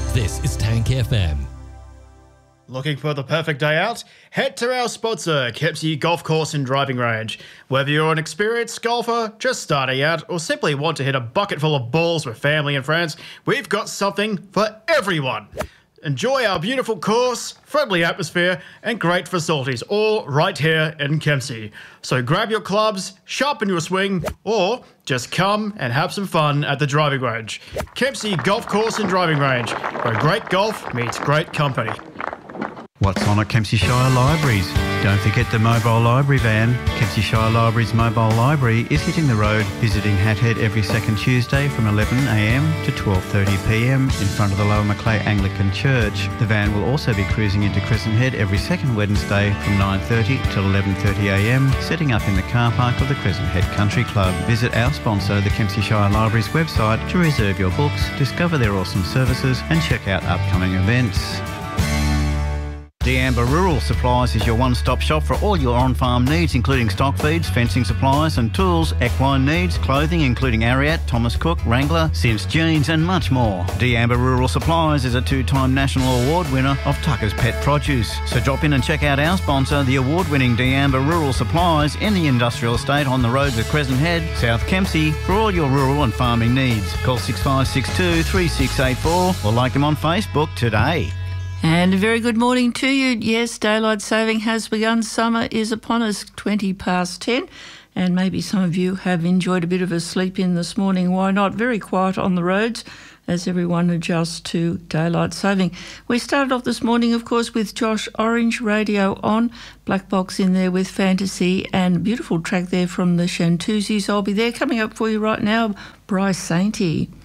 This is Tank FM. Looking for the perfect day out? Head to our sponsor, Kempsey Golf Course and Driving Range. Whether you're an experienced golfer, just starting out, or simply want to hit a bucket full of balls with family and friends, we've got something for everyone. Enjoy our beautiful course, friendly atmosphere, and great facilities, all right here in Kempsey. So grab your clubs, sharpen your swing, or just come and have some fun at the driving range. Kempsey Golf Course and Driving Range, where great golf meets great company. What's on at Kempsey Shire Libraries? Don't forget the mobile library van. Kempsey Shire Libraries mobile library is hitting the road, visiting Hathead every second Tuesday from 11am to 12:30pm in front of the Lower Macleay Anglican Church. The van will also be cruising into Crescent Head every second Wednesday from 9:30 till 11:30am, setting up in the car park of the Crescent Head Country Club. Visit our sponsor, the Kempsey Shire Libraries website, to reserve your books, discover their awesome services and check out upcoming events. D'Amber Rural Supplies is your one-stop shop for all your on-farm needs, including stock feeds, fencing supplies and tools, equine needs, clothing including Ariat, Thomas Cook, Wrangler, Sims Jeans and much more. D'Amber Rural Supplies is a two-time national award winner of Tucker's Pet Produce. So drop in and check out our sponsor, the award-winning D'Amber Rural Supplies in the industrial estate on the roads of Crescent Head, South Kempsey, for all your rural and farming needs. Call 6562 3684 or like them on Facebook today. And a very good morning to you. Yes, daylight saving has begun. Summer is upon us, 20 past 10. And maybe some of you have enjoyed a bit of a sleep in this morning. Why not? Very quiet on the roads as everyone adjusts to daylight saving. We started off this morning, of course, with Josh Orange, Radio On, Black Box in there with Fantasy, and a beautiful track there from the Shantuzis. I'll be there coming up for you right now, Bryce Sainty.